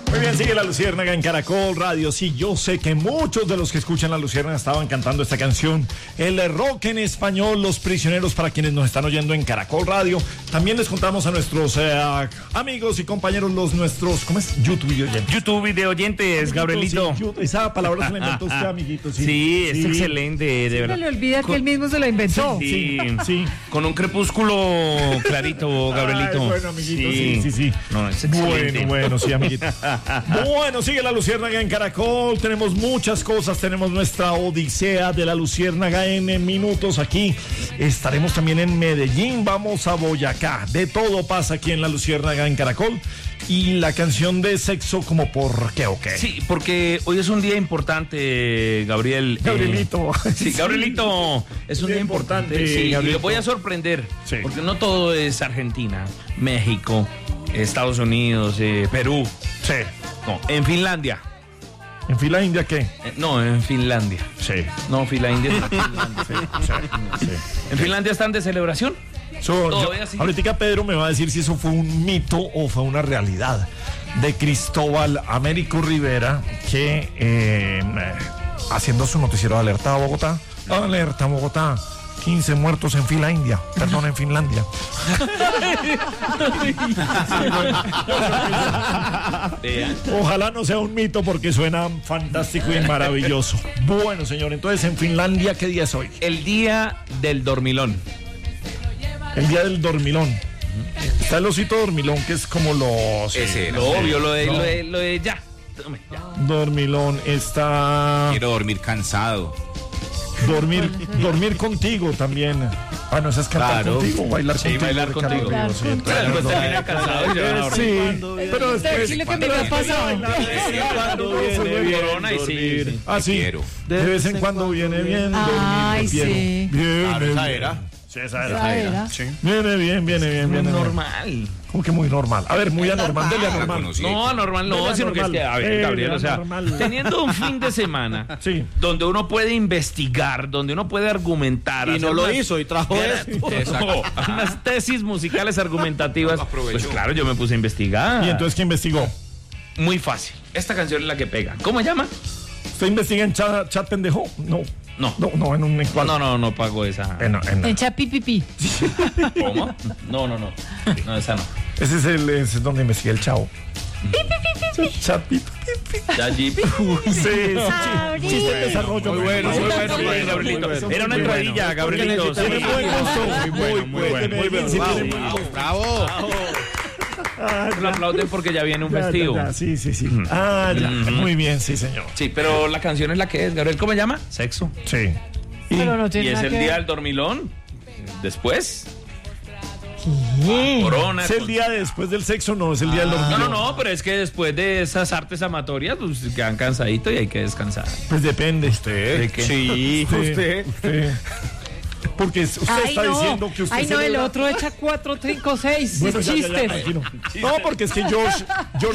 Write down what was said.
Muy bien, sigue La Luciérnaga en Caracol Radio. Sí, yo sé que muchos de los que escuchan La Luciérnaga estaban cantando esta canción. El rock en español, Los Prisioneros, para quienes nos están oyendo en Caracol Radio. También les contamos a nuestros amigos y compañeros, nuestros, ¿cómo es? YouTube video oyentes, Gabrielito. Sí, esa palabra se la inventó usted, amiguito. Sí, es excelente, de verdad. Se le olvida que él mismo se la inventó. Sí. Con un crepúsculo clarito, Gabrielito. Bueno, amiguito, sí. No, es excelente. Bueno, sí, amiguito. Bueno, sigue La Luciérnaga en Caracol. Tenemos muchas cosas. Tenemos nuestra odisea de La Luciérnaga en minutos aquí. Estaremos también en Medellín. Vamos a Boyacá. De todo pasa aquí en La Luciérnaga en Caracol. Y la canción de Sexo, ¿como por qué o qué? Sí, porque hoy es un día importante, Gabrielito. Sí, Gabrielito. Es un día importante. Sí, y le voy a sorprender. Sí. Porque no todo es Argentina, México, Estados Unidos, Perú. Sí. No, en Finlandia. ¿En Finlandia qué? No, en Finlandia. Sí. No, Finlandia. Sí. ¿En Finlandia están de celebración? Ahorita Pedro me va a decir si eso fue un mito o fue una realidad de Cristóbal Américo Rivera, que haciendo su noticiero de Alerta Bogotá. Alerta Bogotá. 15 muertos en Finlandia. Perdón, en Finlandia. Ojalá no sea un mito porque suena fantástico y maravilloso. Bueno, señor, entonces en Finlandia, ¿qué día es hoy? El día del dormilón. El día del dormilón. Está el osito dormilón, que es como los... Ese, lo obvio, lo de ya. Dormilón está... Quiero dormir cansado. Dormir contigo también. Ah, no, esa es cantar contigo, bailar contigo. Bailar contigo. Después termina cansado y se van a dormir. Sí, pero después... Lo que me ha pasado. Corona y sí. Ah, sí. De vez en cuando viene bien. Ay, sí. Esa era. Sí, esa era. Sí. Viene bien. Normal. ¿Cómo que muy normal? A ver, muy anormal, dele anormal. No, anormal no, sino que es que, a ver, Gabriel, o sea, teniendo un fin de semana donde uno puede investigar, donde uno puede argumentar. Y no lo hizo y trajo esto. Unas tesis musicales argumentativas. Pues claro, yo me puse a investigar. ¿Y entonces qué investigó? Muy fácil. Esta canción es la que pega. ¿Cómo se llama? ¿Usted investiga en chat pendejo? No, en un encuadre. No pago esa. En Chapipipi. ¿Cómo? No, esa no. Ese es donde investiga el chavo. Chiste de desarrollo. Muy bueno, Gabrielito. Era una entradilla, Gabrielito. Muy bueno. Bravo. Lo aplauden porque ya viene un festivo. Sí. Muy bien, sí, señor. Sí, pero la canción es la que es, Gabriel. ¿Cómo se llama? Sexo. Sí. Pero no Y tiene es nada el que día ver. del dormilón. Después. Corona. ¿Es el día después del sexo? No, es el día del dormilón. No, pero es que después de esas artes amatorias, pues quedan cansaditos y hay que descansar. Pues depende. ¿Usted? ¿De qué? Sí, usted. Porque usted está diciendo que usted... Ay, no, el otro echa 4, 5, 6 bueno, chistes. tranquilo. No, porque es que George